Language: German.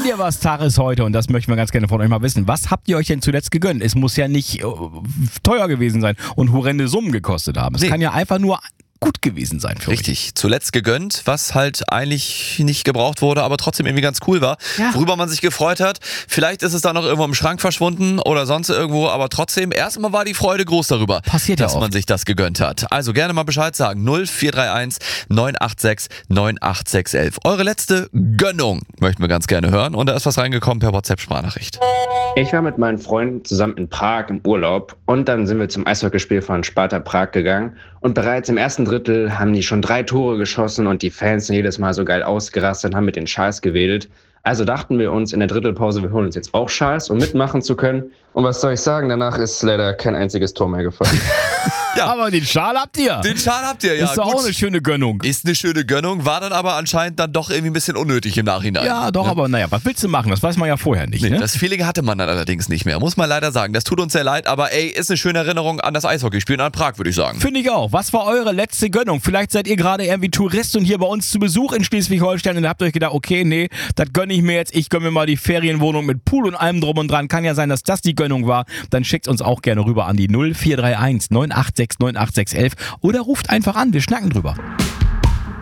ihr was Tages heute? Und das möchten wir ganz gerne von euch mal wissen. Was habt ihr euch denn zuletzt gegönnt? Es muss ja nicht teuer gewesen sein und horrende Summen gekostet haben. Es kann ja einfach nur gut gewesen sein für euch. Richtig, zuletzt gegönnt, was halt eigentlich nicht gebraucht wurde, aber trotzdem irgendwie ganz cool war, worüber man sich gefreut hat. Vielleicht ist es dann noch irgendwo im Schrank verschwunden oder sonst irgendwo, aber trotzdem, erstmal war die Freude groß darüber, Passiert dass ja man sich das gegönnt hat. Also gerne mal Bescheid sagen, 0431 986 98611. Eure letzte Gönnung möchten wir ganz gerne hören und da ist was reingekommen per WhatsApp-Sprachnachricht. Ich war mit meinen Freunden zusammen in Prag im Urlaub und dann sind wir zum Eishockeyspiel von Sparta Prag gegangen und bereits im ersten Drittel haben die schon 3 Tore geschossen und die Fans sind jedes Mal so geil ausgerastet und haben mit den Schals gewedelt. Also dachten wir uns in der Drittelpause, wir holen uns jetzt auch Schals, um mitmachen zu können. Und was soll ich sagen, danach ist leider kein einziges Tor mehr gefallen. Ja, aber den Schal habt ihr. Den Schal habt ihr, ja. Ist doch gut. auch eine schöne Gönnung. Ist eine schöne Gönnung, war dann aber anscheinend dann doch irgendwie ein bisschen unnötig im Nachhinein. Ja, doch, aber naja, was willst du machen? Das weiß man ja vorher nicht. Nee, Ne? das Feeling hatte man dann allerdings nicht mehr, muss man leider sagen. Das tut uns sehr leid, aber ey, ist eine schöne Erinnerung an das Eishockeyspielen an Prag, würde ich sagen. Finde ich auch. Was war eure letzte Gönnung? Vielleicht seid ihr gerade irgendwie Tourist und hier bei uns zu Besuch in Schleswig-Holstein und habt euch gedacht, okay, nee, das gönne ich mir jetzt. Ich gönne mir mal die Ferienwohnung mit Pool und allem drum und dran. Kann ja sein, dass das die Gönnung war. Dann schickt uns auch gerne rüber an die 0431 986 98611 oder ruft einfach an. Wir schnacken drüber.